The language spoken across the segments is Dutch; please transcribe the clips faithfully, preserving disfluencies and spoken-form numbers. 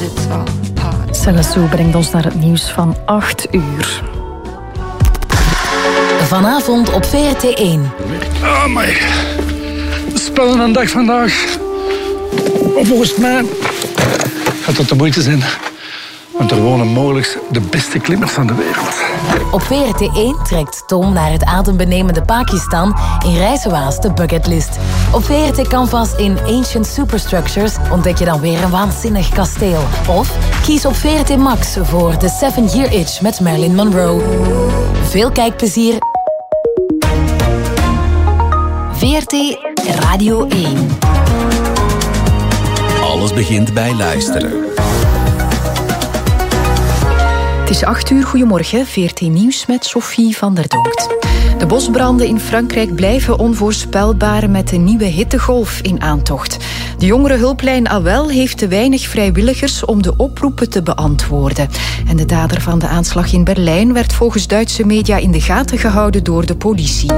it's all part. Selassou brengt ons naar het nieuws van acht uur. Vanavond op V R T één. Oh my. Spannende dag vandaag. Volgens mij gaat het de moeite zijn. Want er wonen mogelijk de beste klimmers van de wereld. Op V R T één trekt Tom naar het adembenemende Pakistan in Reizenwaas de bucketlist. Op V R T Canvas in Ancient Superstructures ontdek je dan weer een waanzinnig kasteel. Of kies op V R T Max voor The Seven Year Itch met Marilyn Monroe. Veel kijkplezier. V R T Radio één. Alles begint bij luisteren. Het is acht uur, goedemorgen, V R T Nieuws met Sophie van der Donkt. De bosbranden in Frankrijk blijven onvoorspelbaar met de nieuwe hittegolf in aantocht. De jongerenhulplijn A W E L heeft te weinig vrijwilligers om de oproepen te beantwoorden. En de dader van de aanslag in Berlijn werd volgens Duitse media in de gaten gehouden door de politie.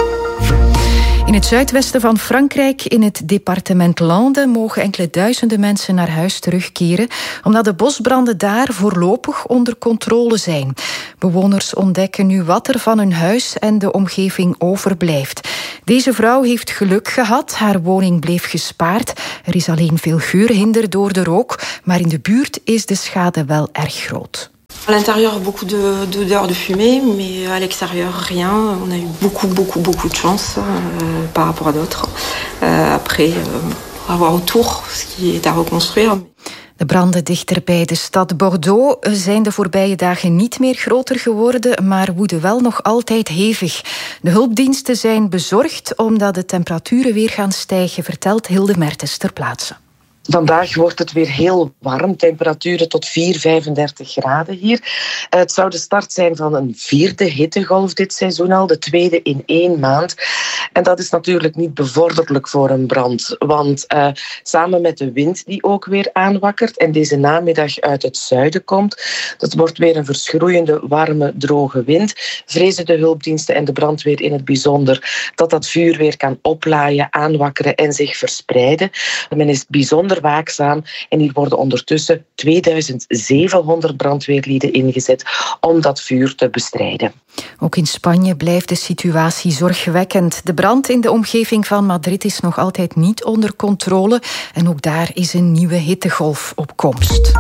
In het zuidwesten van Frankrijk, in het departement Landes, mogen enkele duizenden mensen naar huis terugkeren, omdat de bosbranden daar voorlopig onder controle zijn. Bewoners ontdekken nu wat er van hun huis en de omgeving overblijft. Deze vrouw heeft geluk gehad, haar woning bleef gespaard. Er is alleen veel geurhinder door de rook, maar in de buurt is de schade wel erg groot. À l'intérieur, beaucoup de, d'odeurs de fumée, mais à l'extérieur, rien. On a eu beaucoup, beaucoup, beaucoup de chance euh, par rapport à d'autres. Euh, après, euh, on va voir autour ce qui est à reconstruire. De branden dichter bij de stad Bordeaux zijn de voorbije dagen niet meer groter geworden, maar woeden wel nog altijd hevig. De hulpdiensten zijn bezorgd omdat de temperaturen weer gaan stijgen, vertelt Hilde Mertens ter plaatse. Vandaag wordt het weer heel warm, temperaturen tot vier, vijfendertig graden hier. Het zou de start zijn van een vierde hittegolf dit seizoen al, de tweede in één maand. En dat is natuurlijk niet bevorderlijk voor een brand, want uh, samen met de wind die ook weer aanwakkert en deze namiddag uit het zuiden komt, dat wordt weer een verschroeiende, warme, droge wind, vrezen de hulpdiensten en de brandweer in het bijzonder dat dat vuur weer kan oplaaien, aanwakkeren en zich verspreiden. Men is bijzonder waakzaam en hier worden ondertussen tweeduizend zevenhonderd brandweerlieden ingezet om dat vuur te bestrijden. Ook in Spanje blijft de situatie zorgwekkend. De brand in de omgeving van Madrid is nog altijd niet onder controle en ook daar is een nieuwe hittegolf op komst.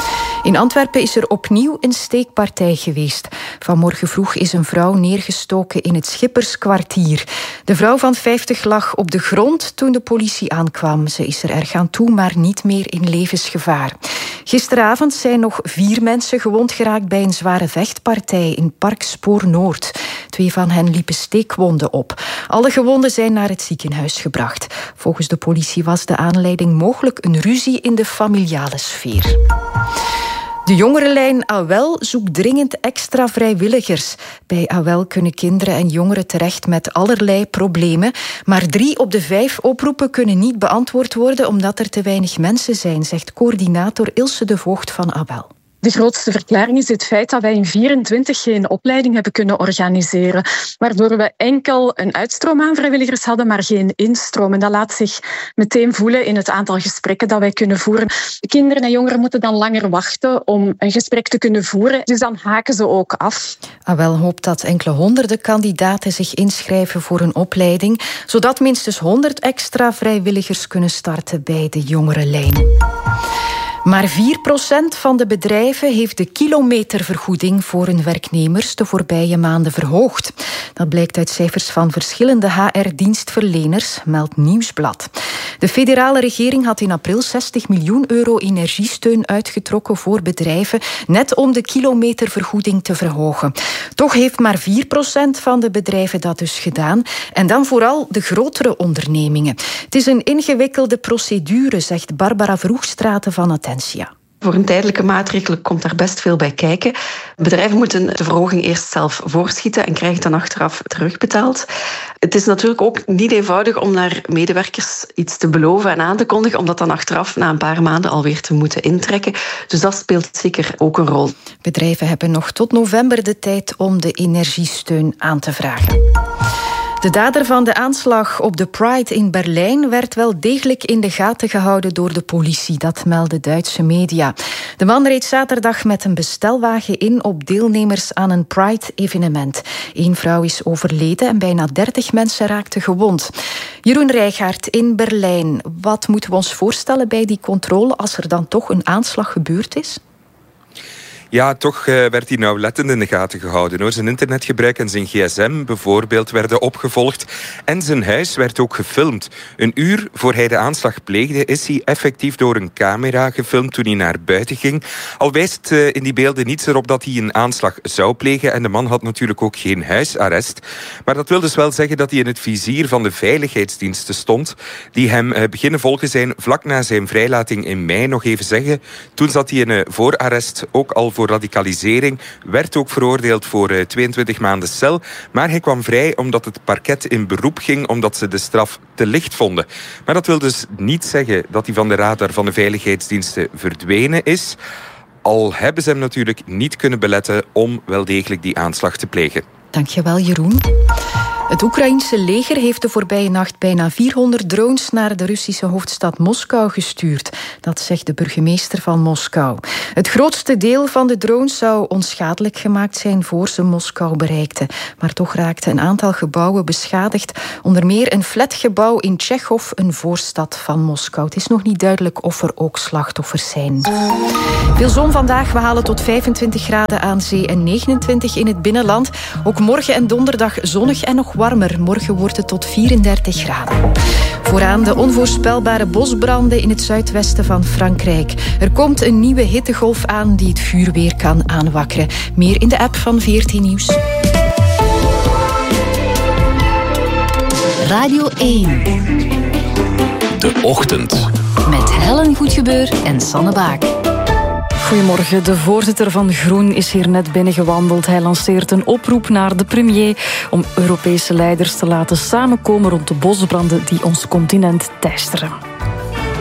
In Antwerpen is er opnieuw een steekpartij geweest. Vanmorgen vroeg is een vrouw neergestoken in het Schipperskwartier. De vrouw van vijftig lag op de grond toen de politie aankwam. Ze is er erg aan toe, maar niet meer in levensgevaar. Gisteravond zijn nog vier mensen gewond geraakt bij een zware vechtpartij in Park Spoor Noord. Twee van hen liepen steekwonden op. Alle gewonden zijn naar het ziekenhuis gebracht. Volgens de politie was de aanleiding mogelijk een ruzie in de familiale sfeer. De jongerenlijn A W E L zoekt dringend extra vrijwilligers. Bij A W E L kunnen kinderen en jongeren terecht met allerlei problemen. Maar drie op de vijf oproepen kunnen niet beantwoord worden omdat er te weinig mensen zijn, zegt coördinator Ilse de Voogd van A W E L. De grootste verklaring is het feit dat wij in vierentwintig geen opleiding hebben kunnen organiseren, waardoor we enkel een uitstroom aan vrijwilligers hadden, maar geen instroom. En dat laat zich meteen voelen in het aantal gesprekken dat wij kunnen voeren. De kinderen en jongeren moeten dan langer wachten om een gesprek te kunnen voeren, dus dan haken ze ook af. A W E L hoopt dat enkele honderden kandidaten zich inschrijven voor een opleiding, zodat minstens honderd extra vrijwilligers kunnen starten bij de jongerenlijn. Maar vier procent van de bedrijven heeft de kilometervergoeding voor hun werknemers de voorbije maanden verhoogd. Dat blijkt uit cijfers van verschillende H R-dienstverleners, meldt Nieuwsblad. De federale regering had in april zestig miljoen euro energiesteun uitgetrokken voor bedrijven, net om de kilometervergoeding te verhogen. Toch heeft maar vier procent van de bedrijven dat dus gedaan. En dan vooral de grotere ondernemingen. Het is een ingewikkelde procedure, zegt Barbara Vroegstraten van Attentia. Voor een tijdelijke maatregel komt daar best veel bij kijken. Bedrijven moeten de verhoging eerst zelf voorschieten en krijgen het dan achteraf terugbetaald. Het is natuurlijk ook niet eenvoudig om naar medewerkers iets te beloven en aan te kondigen, om dat dan achteraf na een paar maanden alweer te moeten intrekken. Dus dat speelt zeker ook een rol. Bedrijven hebben nog tot november de tijd om de energiesteun aan te vragen. De dader van de aanslag op de Pride in Berlijn werd wel degelijk in de gaten gehouden door de politie. Dat melden Duitse media. De man reed zaterdag met een bestelwagen in op deelnemers aan een Pride-evenement. Eén vrouw is overleden en bijna dertig mensen raakten gewond. Jeroen Rijgaard in Berlijn. Wat moeten we ons voorstellen bij die controle als er dan toch een aanslag gebeurd is? Ja, toch uh, werd hij nauwlettend in de gaten gehouden, hoor. Zijn internetgebruik en zijn gsm bijvoorbeeld werden opgevolgd. En zijn huis werd ook gefilmd. Een uur voor hij de aanslag pleegde is hij effectief door een camera gefilmd toen hij naar buiten ging. Al wijst uh, in die beelden niets erop dat hij een aanslag zou plegen. En de man had natuurlijk ook geen huisarrest. Maar dat wil dus wel zeggen dat hij in het vizier van de veiligheidsdiensten stond, die hem uh, beginnen volgen zijn vlak na zijn vrijlating in mei. Nog even zeggen, toen zat hij in uh, voorarrest, ook al voor radicalisering, werd ook veroordeeld voor uh, tweeëntwintig maanden cel. Maar hij kwam vrij omdat het parket in beroep ging, omdat ze de straf te licht vonden. Maar dat wil dus niet zeggen dat hij van de radar van de veiligheidsdiensten verdwenen is. Al hebben ze hem natuurlijk niet kunnen beletten om wel degelijk die aanslag te plegen. Dankjewel, Jeroen. Het Oekraïense leger heeft de voorbije nacht bijna vierhonderd drones naar de Russische hoofdstad Moskou gestuurd. Dat zegt de burgemeester van Moskou. Het grootste deel van de drones zou onschadelijk gemaakt zijn voor ze Moskou bereikten. Maar toch raakten een aantal gebouwen beschadigd. Onder meer een flatgebouw in Tchechov, een voorstad van Moskou. Het is nog niet duidelijk of er ook slachtoffers zijn. Veel zon vandaag. We halen tot vijfentwintig graden aan zee en negenentwintig in het binnenland. Ook morgen en donderdag zonnig en nog warmer. Morgen wordt het tot vierendertig graden. Vooraan de onvoorspelbare bosbranden in het zuidwesten van Frankrijk. Er komt een nieuwe hittegolf aan die het vuur weer kan aanwakkeren. Meer in de app van veertien Nieuws. Radio één. De Ochtend. Met Helen Goedgebeur en Sanne Baak. Goedemorgen. De voorzitter van Groen is hier net binnengewandeld. Hij lanceert een oproep naar de premier om Europese leiders te laten samenkomen rond de bosbranden die ons continent teisteren.